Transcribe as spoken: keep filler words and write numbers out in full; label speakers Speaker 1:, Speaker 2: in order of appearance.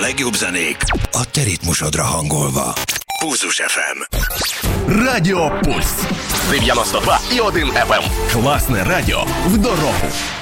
Speaker 1: legjobb zenék a te ritmusodra hangolva. Pulzus еф ем.
Speaker 2: Радіо Пульс.
Speaker 3: дев'яносто два і один еф ем.
Speaker 2: Класне радіо в дорогу.